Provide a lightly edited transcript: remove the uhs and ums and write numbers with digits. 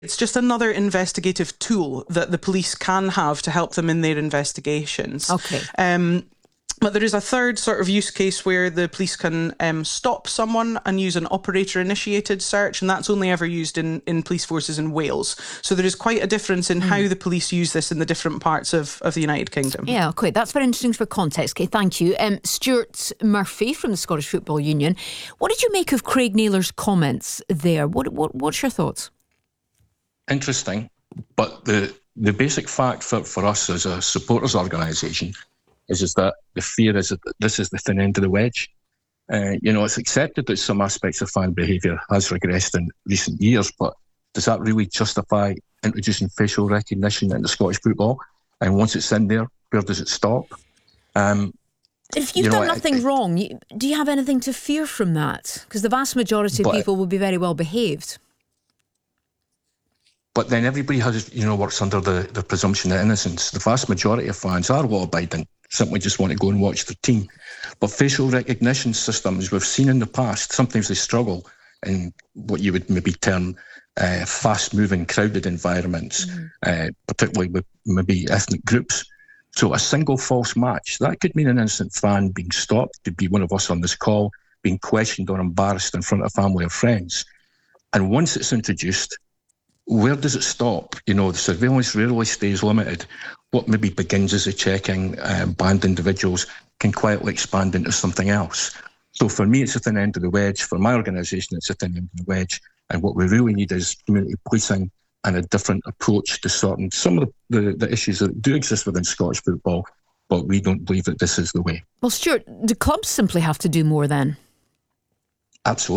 It's just another investigative tool that the police can have to help them in their investigations. Okay. But there is a third sort of use case where the police can stop someone and use an operator-initiated search, and that's only ever used in police forces in Wales. So there is quite a difference in how the police use this in the different parts of the United Kingdom. Yeah, okay, that's very interesting for context. Okay, thank you. Stuart Murphy from the Scottish Football Union. What did you make of Craig Naylor's comments there? What's your thoughts? Interesting, but the basic fact for us as a supporters organisation is that the fear is that this is the thin end of the wedge. It's accepted that some aspects of fan behaviour has regressed in recent years, but does that really justify introducing facial recognition into Scottish football? And once it's in there, where does it stop? If you've done nothing wrong, do you have anything to fear from that? Because the vast majority of people will be very well behaved. But then everybody has, works under the presumption of innocence. The vast majority of fans are law-abiding, simply just want to go and watch their team. But facial recognition systems, we've seen in the past, sometimes they struggle in what you would maybe term fast-moving, crowded environments, particularly with maybe ethnic groups. So a single false match, that could mean an innocent fan being stopped, could be one of us on this call, being questioned or embarrassed in front of family or friends. And once it's introduced, where does it stop? The surveillance rarely stays limited. What maybe begins as a checking banned individuals can quietly expand into something else. So for me, it's at the end of the wedge. For my organisation, it's at the end of the wedge. And what we really need is community policing and a different approach to sorting some of the issues that do exist within Scottish football, but we don't believe that this is the way. Well, Stuart, do clubs simply have to do more then? Absolutely.